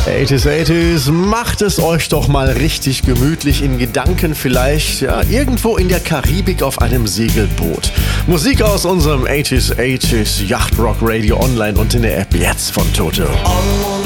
80s, 80s, macht es euch doch mal richtig gemütlich in Gedanken vielleicht, ja, irgendwo in der Karibik auf einem Segelboot. Musik aus unserem 80s, 80s Yacht Rock Radio Online und in der App jetzt von Toto.